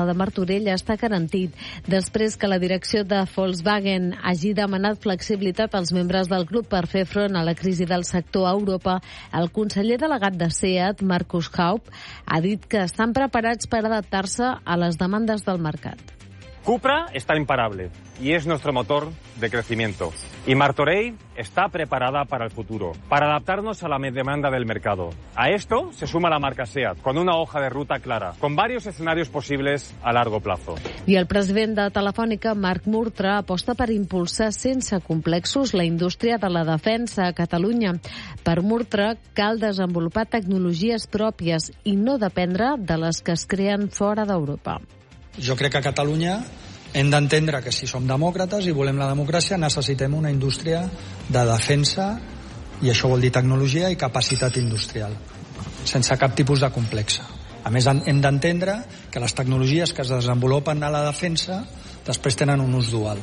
de Martorell està garantit. Després que la direcció de Volkswagen hagi demanat flexibilitat als membres del grup per fer front a la crisi del sector a Europa, el conseller delegat de SEAT, Markus Haupt, ha dit que estan preparats per adaptar-se a les demandes del mercat. Cupra está imparable y es nuestro motor de crecimiento. Y Martorell está preparada para el futuro, para adaptarnos a la demanda del mercado. A esto se suma la marca SEAT, con una hoja de ruta clara, con varios escenarios posibles a largo plazo. I el president de Telefònica, Marc Murtra, aposta per impulsar sense complexos la indústria de la defensa a Catalunya. Per Murtra, cal desenvolupar tecnologies pròpies i no dependre de les que es creen fora d'Europa. Jo crec que a Catalunya hem d'entendre que si som demòcrates i volem la democràcia necessitem una indústria de defensa, i això vol dir tecnologia i capacitat industrial, sense cap tipus de complexa. A més, hem d'entendre que les tecnologies que es desenvolupen a la defensa després tenen un ús dual.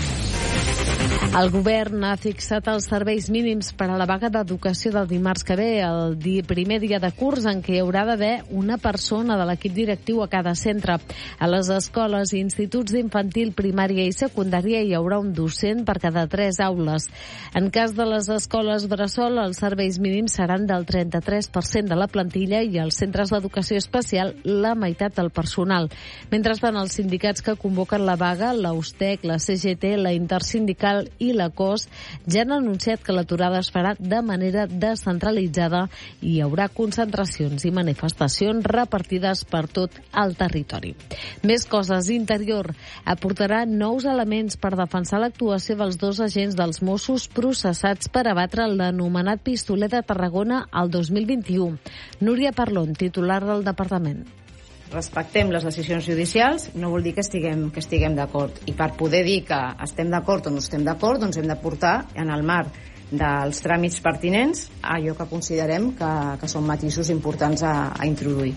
El govern ha fixat els serveis mínims per a la vaga d'educació del dimarts que ve, el primer dia de curs en què hi haurà d'haver una persona de l'equip directiu a cada centre. A les escoles i instituts d'infantil, primària i secundària hi haurà un docent per cada 3 aules. En cas de les escoles bressol, els serveis mínims seran del 33% de la plantilla i als centres d'educació especial la meitat del personal. Mentrestant, els sindicats que convoquen la vaga, la USTEC, la CGT, la Intersindical i la COS, ja han anunciat que l'aturada es farà de manera descentralitzada i hi haurà concentracions i manifestacions repartides per tot el territori. Més coses. Interior aportarà nous elements per defensar l'actuació dels 2 agents dels Mossos processats per abatre l'anomenat pistoler de Tarragona al 2021. Núria Parlon, titular del departament. Respectem les decisions judicials, no vol dir que estiguem d'acord. I per poder dir que estem d'acord o no estem d'acord, doncs hem de portar en el marc dels tràmits pertinents allò que considerem que són matisos importants a introduir.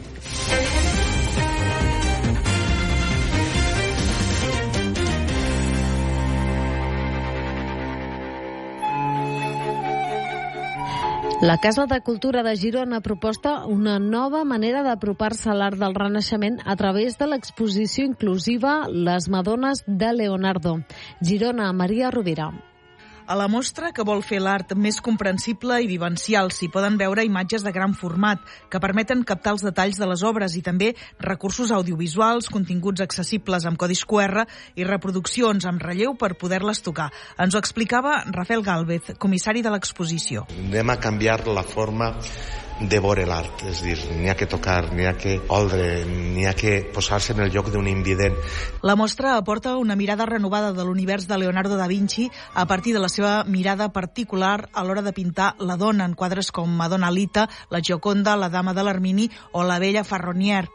La Casa de Cultura de Girona proposta una nova manera d'apropar-se a l'art del Renaixement a través de l'exposició inclusiva Les Madones de Leonardo. Girona, Maria Rovira. A la mostra, que vol fer l'art més comprensible i vivencial, s'hi poden veure imatges de gran format que permeten captar els detalls de les obres i també recursos audiovisuals, continguts accessibles amb codis QR i reproduccions amb relleu per poder-les tocar. Ens ho explicava Rafael Gálvez, comissari de l'exposició. Anem a canviar la forma de veure l'art, és a dir, n'hi ha que tocar, n'hi ha que oldre, n'hi ha que posar-se en el lloc d'un invident. La mostra aporta una mirada renovada de l'univers de Leonardo da Vinci a partir de la seva mirada particular a l'hora de pintar la dona en quadres com Madonna Lita, la Gioconda, la Dama de l'Ermini o la Bella Ferronier.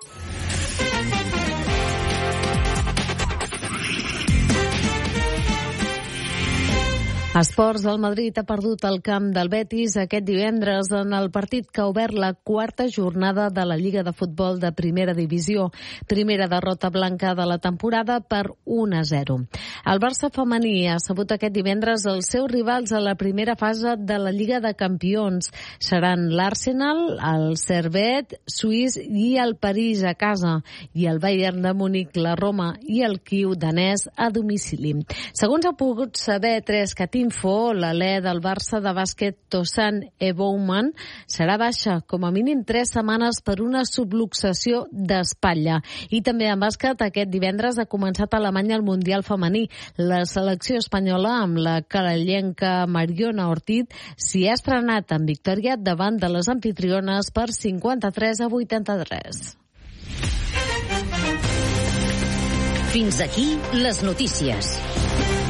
Esports, el Madrid ha perdut el camp del Betis aquest divendres en el partit que ha obert la 4a jornada de la Lliga de Futbol de Primera Divisió. Primera derrota blanca de la temporada per 1-0. El Barça femení ha sabut aquest divendres els seus rivals a la primera fase de la Lliga de Campions. Seran l'Arsenal, el Servette suís i el París a casa, i el Bayern de Múnich, la Roma i el Kiev danès a domicili. Segons ha pogut saber Info, l'alè del Barça de bàsquet Tosan Ebouman serà baixa com a mínim 3 setmanes per una subluxació d'espatlla. I també en bàsquet, aquest divendres ha començat a Alemanya el Mundial femení. La selecció espanyola, amb la carallenca Mariona Ortiz, s'hi ha estrenat en victòria davant de les amfitriones per 53-83. Fins aquí les notícies.